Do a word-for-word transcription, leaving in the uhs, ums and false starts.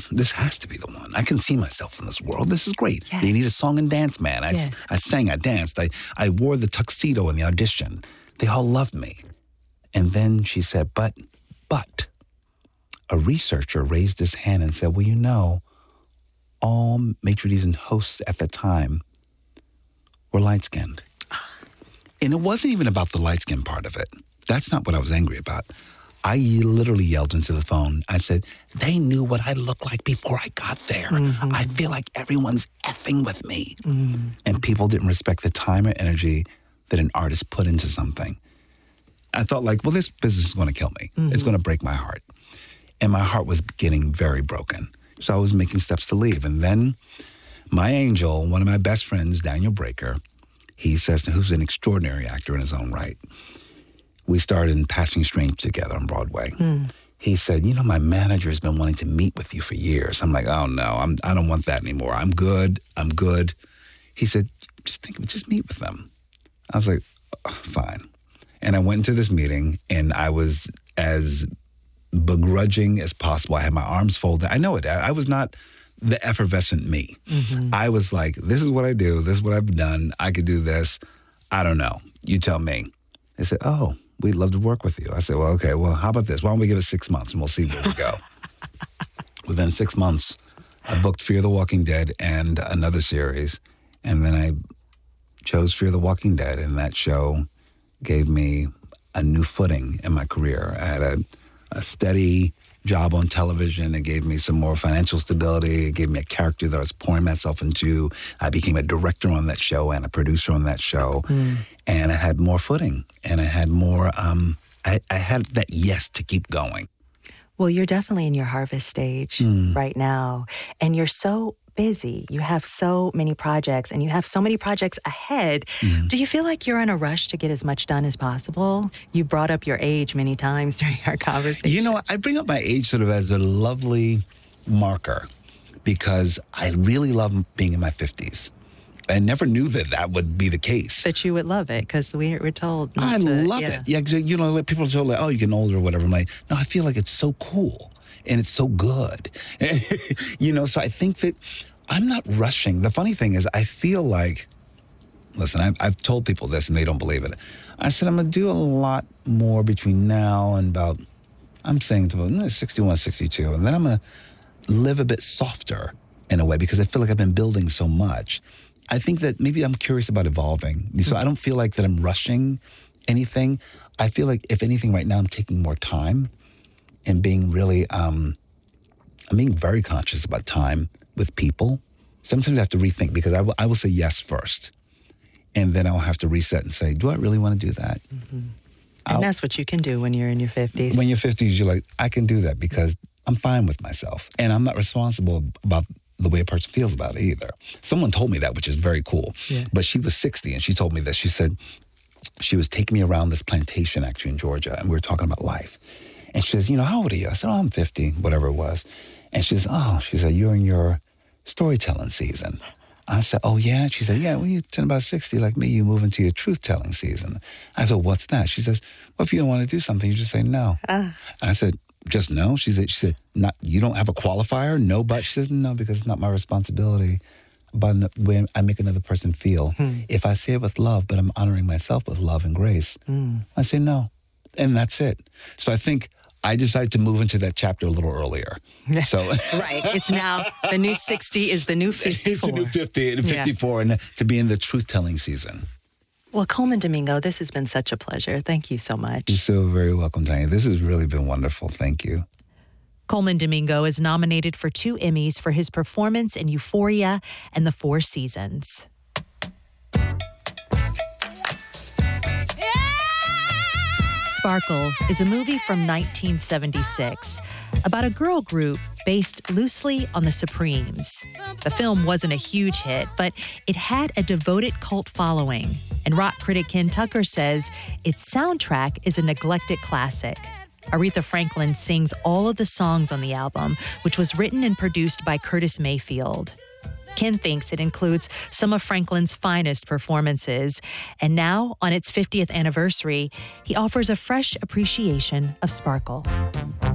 this has to be the one. I can see myself in this world. This is great. Yes. They need a song and dance man. I, Yes. I sang, I danced, I, I wore the tuxedo in the audition. They all loved me. And then she said, but, but, a researcher raised his hand and said, well, you know, all maitre d's and hosts at the time were light-skinned. And it wasn't even about the light-skinned part of it. That's not what I was angry about. I literally yelled into the phone. I said, they knew what I looked like before I got there. Mm-hmm. I feel like everyone's effing with me. Mm-hmm. And people didn't respect the time or energy that an artist put into something. I thought like, well, this business is going to kill me. Mm-hmm. It's going to break my heart. And my heart was getting very broken. So I was making steps to leave. And then my angel, one of my best friends, Daniel Breaker, he says, who's an extraordinary actor in his own right. We started in Passing Strange together on Broadway. Mm. He said, you know, my manager has been wanting to meet with you for years. I'm like, oh, no, I'm, I don't want that anymore. I'm good. I'm good. He said, just think, just meet with them. I was like, oh, fine. And I went into this meeting, and I was as begrudging as possible. I had my arms folded. I know it. I, I was not the effervescent me. Mm-hmm. I was like, this is what I do. This is what I've done. I could do this. I don't know. You tell me. They said, oh, we'd love to work with you. I said, well, okay, well, how about this? Why don't we give it six months and we'll see where we go. Within six months, I booked Fear the Walking Dead and another series. And then I chose Fear the Walking Dead, and that show gave me a new footing in my career. I had a, a steady job on television. It gave me some more financial stability. It gave me a character that I was pouring myself into. I became a director on that show and a producer on that show. Mm. And I had more footing. And I had more, um, I, I had that yes to keep going. Well, you're definitely in your harvest stage mm. right now. And you're so busy. You have so many projects, and you have so many projects ahead. Mm. Do you feel like you're in a rush to get as much done as possible? You brought up your age many times during our conversation. You know, I bring up my age sort of as a lovely marker because I really love being in my fifties. I never knew that that would be the case. That you would love it, because we were told not I to, love yeah. it. Yeah, you know, people are told like, oh, you're getting older or whatever. I'm like, no, I feel like it's so cool. And it's so good. You know, so I think that I'm not rushing. The funny thing is I feel like, listen, I've, I've told people this and they don't believe it. I said, I'm going to do a lot more between now and about, I'm saying to about sixty-one, sixty-two. And then I'm going to live a bit softer in a way because I feel like I've been building so much. I think that maybe I'm curious about evolving. So I don't feel like that I'm rushing anything. I feel like if anything right now I'm taking more time and being really, um, I'm being very conscious about time with people. Sometimes I have to rethink because I will, I will say yes first. And then I'll have to reset and say, do I really want to do that? Mm-hmm. And that's what you can do when you're in your fifties. When you're fifties, you're like, I can do that because I'm fine with myself. And I'm not responsible about the way a person feels about it either. Someone told me that, which is very cool. Yeah. But she was sixty and she told me this. She said, she was taking me around this plantation actually in Georgia, and we were talking about life. And she says, you know, how old are you? I said, oh, I'm fifty, whatever it was. And she says, oh, she said, you're in your storytelling season. I said, oh, yeah? She said, yeah, when you turn about sixty, like me, you move into your truth-telling season. I said, what's that? She says, well, if you don't want to do something, you just say no. Uh. I said, just no? She said, she said, not, you don't have a qualifier? No, but? She says, no, because it's not my responsibility about the way I make another person feel. Hmm. If I say it with love, but I'm honoring myself with love and grace, hmm. I say no. And that's it. So I think I decided to move into that chapter a little earlier. So right. It's now the new sixty is the new fifty-four. It's the new fifty and fifty-four, yeah. And to be in the truth-telling season. Well, Colman Domingo, this has been such a pleasure. Thank you so much. You're so very welcome, Tanya. This has really been wonderful. Thank you. Colman Domingo is nominated for two Emmys for his performance in Euphoria and The Four Seasons. Sparkle is a movie from nineteen seventy-six about a girl group based loosely on the Supremes. The film wasn't a huge hit, but it had a devoted cult following. And rock critic Ken Tucker says its soundtrack is a neglected classic. Aretha Franklin sings all of the songs on the album, which was written and produced by Curtis Mayfield. Ken thinks it includes some of Franklin's finest performances. And now, on its fiftieth anniversary, he offers a fresh appreciation of Sparkle.